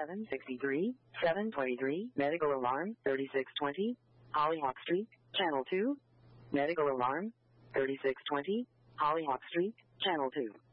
763, 723, medical alarm, 3620, Hollyhock Street, Channel 2. Medical alarm, 3620, Hollyhock Street, Channel 2.